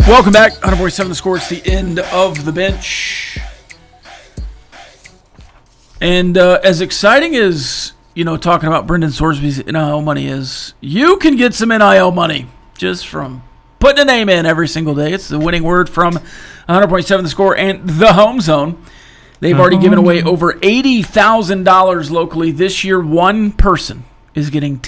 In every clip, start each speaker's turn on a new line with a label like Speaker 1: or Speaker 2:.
Speaker 1: Welcome back. 147 The Score. It's the end of the bench. And as exciting as, talking about Brendan Sorsby's NIL money is, you can get some NIL money just from putting a name in every single day. It's the winning word from 100.7 The Score and the Home Zone. They've already given away over $80,000 locally. This year, one person is getting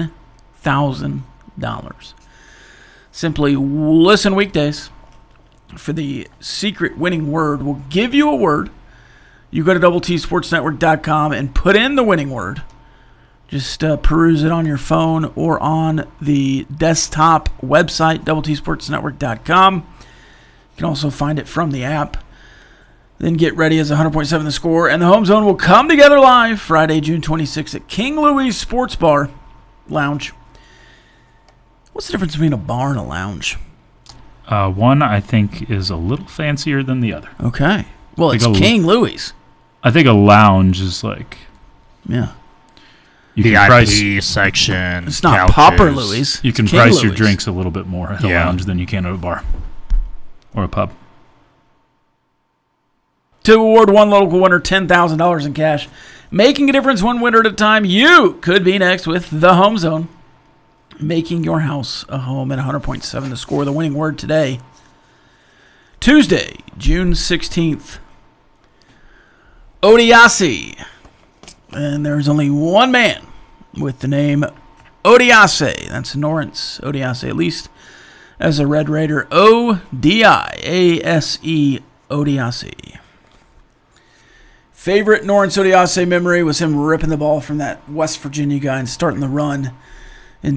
Speaker 1: $10,000. Simply listen weekdays for the secret winning word. We'll give you a word. You go to doubleTSportsNetwork.com and put in the winning word. Just peruse it on your phone or on the desktop website, doubleTSportsNetwork.com. You can also find it from the app. Then get ready as 100.7 The Score. And the Home Zone will come together live Friday, June 26th at King Louis Sports Bar Lounge. What's the difference between a bar and a lounge?
Speaker 2: One, I think, is a little fancier than the other.
Speaker 1: Okay. Well, it's King Louis.
Speaker 2: I think a lounge is like...
Speaker 1: Yeah.
Speaker 2: You
Speaker 3: the
Speaker 2: can
Speaker 3: IP section.
Speaker 1: It's not
Speaker 3: couches.
Speaker 1: Popper Louis.
Speaker 2: You can
Speaker 1: King
Speaker 2: price
Speaker 1: Louis.
Speaker 2: your drinks a little bit more at a lounge than you can at a bar or a pub.
Speaker 1: To award one local winner $10,000 in cash. Making a difference one winner at a time. You could be next with the Home Zone. Making your house a home at 100.7 The Score. The winning word today. Tuesday, June 16th. Odiase. And there's only one man with the name Odiase. That's Norrance Odiase, at least as a Red Raider. Odiase. Odiase. Favorite Norrance Odiase memory was him ripping the ball from that West Virginia guy and starting the run in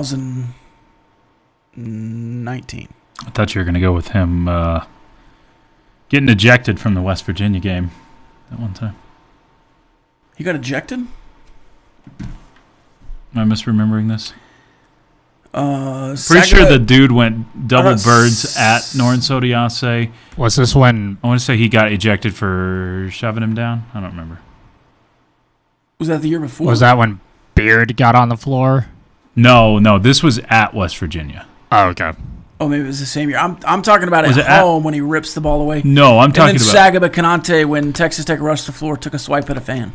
Speaker 1: 2019.
Speaker 2: I thought you were going to go with him getting ejected from the West Virginia game that one time.
Speaker 1: He got ejected?
Speaker 2: Am I misremembering this?
Speaker 1: Pretty
Speaker 2: sure the dude went double birds at Norrance Odiase.
Speaker 3: Was this when...
Speaker 2: I want to say he got ejected for shoving him down. I don't remember.
Speaker 1: Was that the year before?
Speaker 3: Was that when Beard got on the floor?
Speaker 2: No. This was at West Virginia.
Speaker 3: Oh, okay.
Speaker 1: Oh, maybe it was the same year. I'm talking about at home when he rips the ball away.
Speaker 2: No, I'm talking
Speaker 1: about...
Speaker 2: And
Speaker 1: then Sagaba Kanate, when Texas Tech rushed the floor, took a swipe at a fan.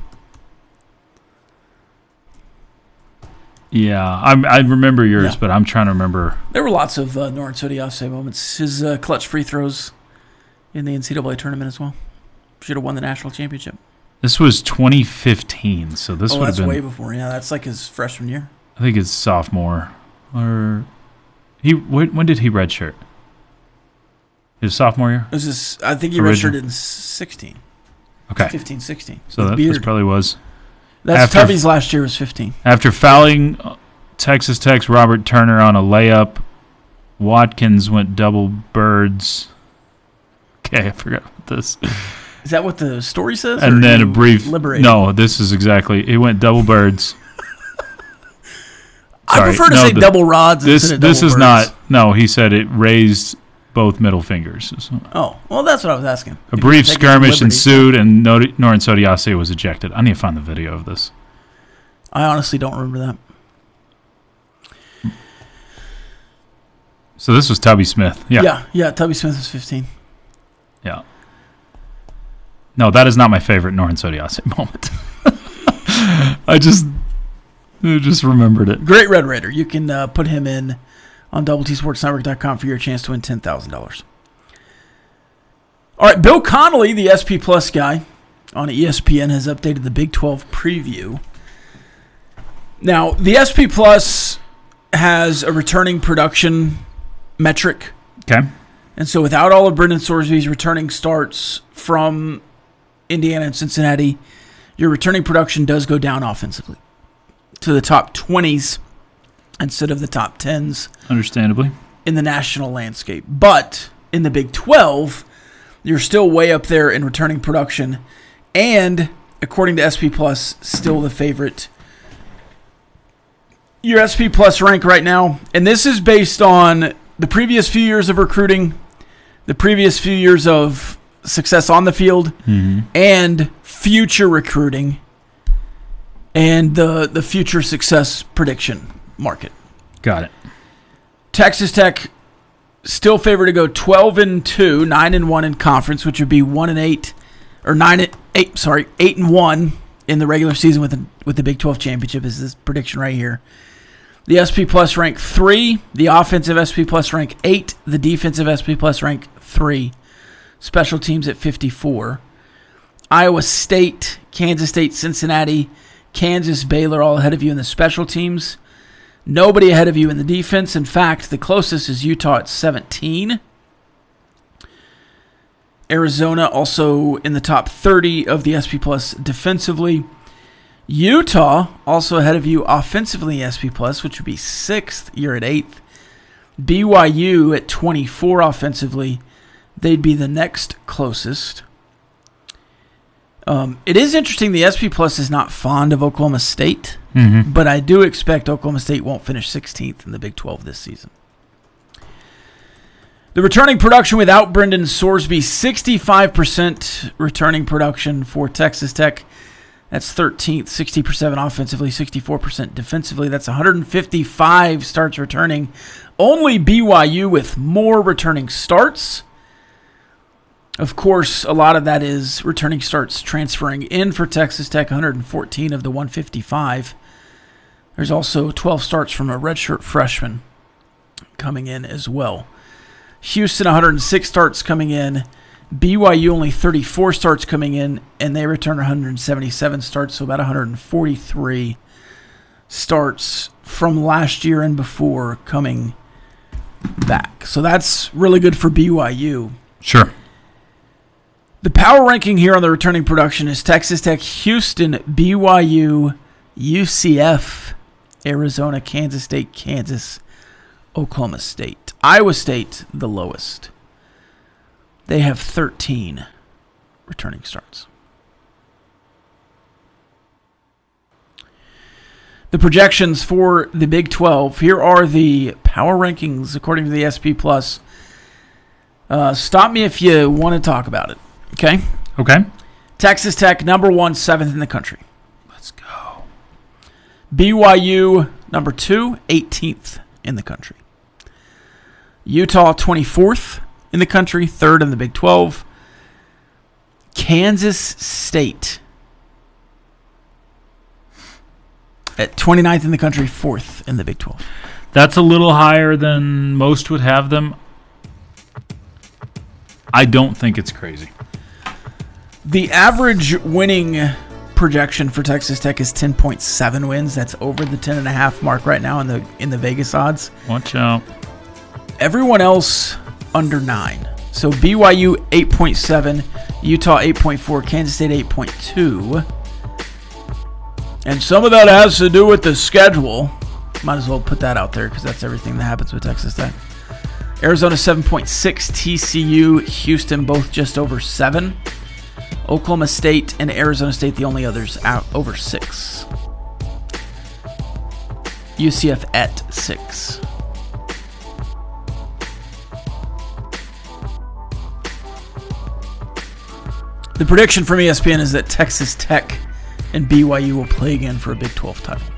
Speaker 2: Yeah, I remember yours, but I'm trying to remember.
Speaker 1: There were lots of Norrance Odiase moments. His clutch free throws in the NCAA tournament as well. Should have won the national championship.
Speaker 2: This was 2015, so this would have been...
Speaker 1: way before. Yeah, that's like his freshman year.
Speaker 2: I think it's sophomore. Or when did he redshirt? His sophomore year?
Speaker 1: I think he redshirted in 16.
Speaker 2: Okay.
Speaker 1: 15, 16.
Speaker 2: So this probably was...
Speaker 1: That's Tubby's last year was 15.
Speaker 2: After fouling Texas Tech's Robert Turner on a layup, Watkins went double birds. Okay, I forgot about this.
Speaker 1: Is that what the story says?
Speaker 2: And then a brief...
Speaker 1: Liberated?
Speaker 2: No, this is exactly... He went double birds.
Speaker 1: I prefer to say double rods instead of double birds.
Speaker 2: This is not... No, he said it raised both middle fingers.
Speaker 1: Oh, well, that's what I was asking.
Speaker 2: A brief skirmish ensued, and Norrance Odiase was ejected. I need to find the video of this.
Speaker 1: I honestly don't remember that.
Speaker 2: So this was Tubby Smith.
Speaker 1: Yeah, Tubby Smith was 15.
Speaker 2: Yeah. No, that is not my favorite Norrance Odiase moment. I just remembered it.
Speaker 1: Great Red Raider. You can put him in on doubleTSportsNetwork.com for your chance to win $10,000. All right, Bill Connolly, the SP Plus guy on ESPN, has updated the Big 12 preview. Now, the SP Plus has a returning production metric.
Speaker 2: Okay.
Speaker 1: And so without all of Brendan Sorsby's returning starts from Indiana and Cincinnati, your returning production does go down offensively to the top 20s instead of the top 10s.
Speaker 2: Understandably.
Speaker 1: In the national landscape. But in the Big 12, you're still way up there in returning production. And, according to SP Plus, still the favorite. Your SP Plus rank right now, and this is based on the previous few years of recruiting, the previous few years of success on the field, and future recruiting, and the future success prediction market.
Speaker 2: Got it.
Speaker 1: Texas Tech still favored to go 12-2, 9-1 in conference, which would be 1-8 or 9-8. Sorry, 8-1 in the regular season with the Big 12 championship. Is this prediction right here? The SP Plus rank 3, the offensive SP Plus rank 8, the defensive SP Plus rank 3. Special teams at 54. Iowa State, Kansas State, Cincinnati, Kansas, Baylor all ahead of you in the special teams. Nobody ahead of you in the defense. In fact, the closest is Utah at 17. Arizona also in the top 30 of the SP Plus defensively. Utah also ahead of you offensively in SP Plus, which would be 6th. You're at 8th. BYU at 24 offensively. They'd be the next closest. It is interesting the SP Plus is not fond of Oklahoma State, but I do expect Oklahoma State won't finish 16th in the Big 12 this season. The returning production without Brendan Sorsby, 65% returning production for Texas Tech. That's 13th, 60% offensively, 64% defensively. That's 155 starts returning. Only BYU with more returning starts. Of course, a lot of that is returning starts transferring in for Texas Tech, 114 of the 155. There's also 12 starts from a redshirt freshman coming in as well. Houston, 106 starts coming in. BYU only 34 starts coming in, and they return 177 starts, so about 143 starts from last year and before coming back. So that's really good for BYU.
Speaker 2: Sure.
Speaker 1: The power ranking here on the returning production is Texas Tech, Houston, BYU, UCF, Arizona, Kansas State, Kansas, Oklahoma State. Iowa State, the lowest. They have 13 returning starts. The projections for the Big 12. Here are the power rankings according to the SP Plus. Stop me if you want to talk about it. Okay?
Speaker 2: Okay.
Speaker 1: Texas Tech, number 1, 7th in the country.
Speaker 2: Let's go.
Speaker 1: BYU, number 2, 18th in the country. Utah, 24th in the country, 3rd in the Big 12. Kansas State at 29th in the country, 4th in the Big 12.
Speaker 2: That's a little higher than most would have them. I don't think it's crazy.
Speaker 1: The average winning projection for Texas Tech is 10.7 wins. That's over the 10.5 mark right now in the Vegas odds.
Speaker 2: Watch out.
Speaker 1: Everyone else under 9. So BYU 8.7, Utah 8.4, Kansas State 8.2. And some of that has to do with the schedule. Might as well put that out there because that's everything that happens with Texas Tech. Arizona 7.6, TCU, Houston both just over 7. Oklahoma State and Arizona State the only others out over 6. UCF at 6. The prediction from ESPN is that Texas Tech and BYU will play again for a Big 12 title.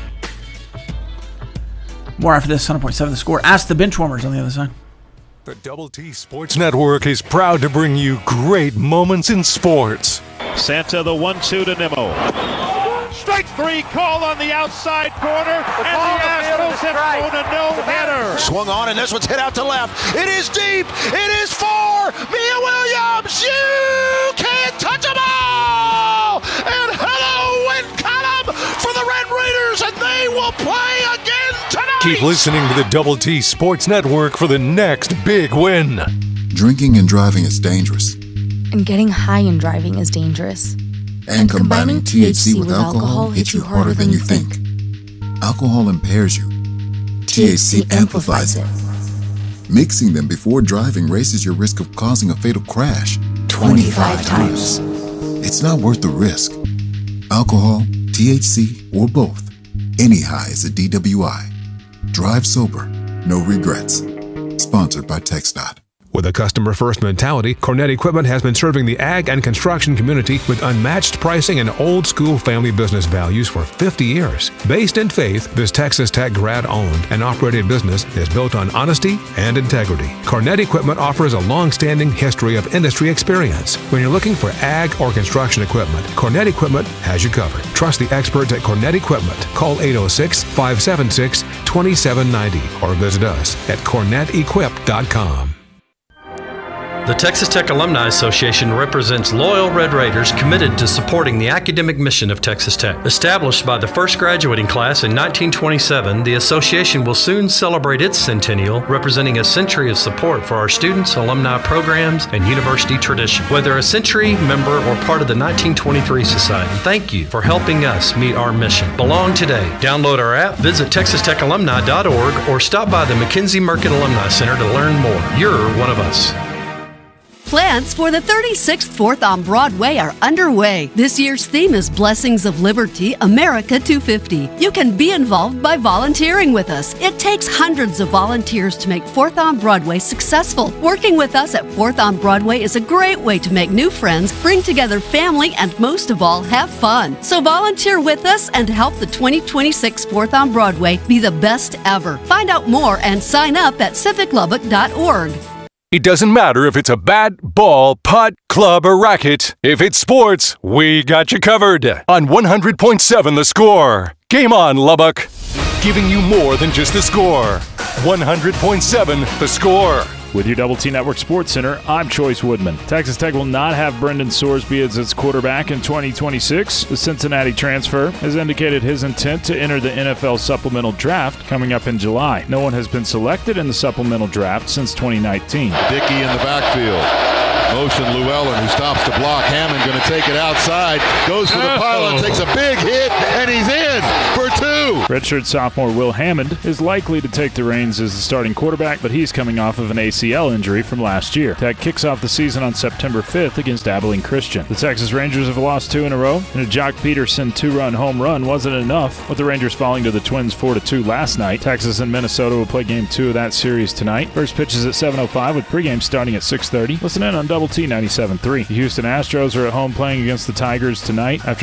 Speaker 1: More after this, 100.7 The Score. Ask the Benchwarmers on the other side.
Speaker 4: The Double T Sports Network is proud to bring you great moments in sports.
Speaker 5: Santa the 1-2 to Nimmo. Strike 3 called on the outside corner, and the Astros have thrown a no-hitter.
Speaker 6: Swung on, and this one's hit out to left. It is deep. It is for Mia Williams. You can't touch them all. And hello, win column for the Red Raiders, and they will play again tonight.
Speaker 4: Keep listening to the Double T Sports Network for the next big win.
Speaker 7: Drinking and driving is dangerous.
Speaker 8: And getting high and driving is dangerous.
Speaker 7: And combining THC with alcohol hits you harder than you think. Alcohol impairs you. THC amplifies it. Mixing them before driving raises your risk of causing a fatal crash 25 times. It's not worth the risk. Alcohol, THC, or both. Any high is a DWI. Drive sober, no regrets. Sponsored by TxDOT.
Speaker 9: With a customer-first mentality, Cornett Equipment has been serving the ag and construction community with unmatched pricing and old-school family business values for 50 years. Based in faith, this Texas Tech grad-owned and operated business is built on honesty and integrity. Cornett Equipment offers a long-standing history of industry experience. When you're looking for ag or construction equipment, Cornett Equipment has you covered. Trust the experts at Cornett Equipment. Call 806-576-2790 or visit us at CornettEquip.com.
Speaker 10: The Texas Tech Alumni Association represents loyal Red Raiders committed to supporting the academic mission of Texas Tech. Established by the first graduating class in 1927, the association will soon celebrate its centennial, representing a century of support for our students, alumni programs, and university tradition. Whether a century member or part of the 1923 Society, thank you for helping us meet our mission. Belong today. Download our app, visit TexasTechAlumni.org, or stop by the McKenzie Merkin Alumni Center to learn more. You're one of us.
Speaker 11: Plans for the 36th 4th on Broadway are underway. This year's theme is Blessings of Liberty, America 250. You can be involved by volunteering with us. It takes hundreds of volunteers to make 4th on Broadway successful. Working with us at 4th on Broadway is a great way to make new friends, bring together family, and most of all, have fun. So volunteer with us and help the 2026 4th on Broadway be the best ever. Find out more and sign up at civiclubbock.org.
Speaker 4: It doesn't matter if it's a bat, ball, putt, club, or racket. If it's sports, we got you covered. On 100.7 The Score. Game on, Lubbock. Giving you more than just the score. 100.7 The Score.
Speaker 2: With your Double T Network Sports Center, I'm Choice Woodman. Texas Tech will not have Brendan Sorsby as its quarterback in 2026. The Cincinnati transfer has indicated his intent to enter the NFL supplemental draft coming up in July. No one has been selected in the supplemental draft since 2019.
Speaker 12: Dickey in the backfield. Motion Llewellyn, who stops to block. Hammond going to take it outside. Goes for the pylon, takes a big hit, and he's in for two.
Speaker 2: Redshirt sophomore Will Hammond is likely to take the reins as the starting quarterback, but he's coming off of an ACL injury from last year. Tech kicks off the season on September 5th against Abilene Christian. The Texas Rangers have lost 2 in a row, and a Jock Peterson 2-run home run wasn't enough, with the Rangers falling to the Twins 4-2 last night. Texas and Minnesota will play Game 2 of that series tonight. First pitch is at 7:05 with pregame starting at 6:30. Listen in on Double T 97.3. The Houston Astros are at home playing against the Tigers tonight after